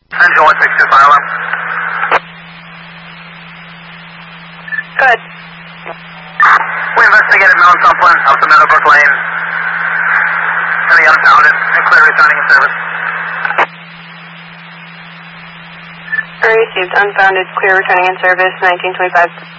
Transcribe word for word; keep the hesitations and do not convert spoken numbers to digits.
Engine one six two fire alarm. Good. We investigated Mount Sumplin up to Meadowbrook Lane. And the unfounded and clear returning in service. Received unfounded, clear returning in service, nineteen twenty-five.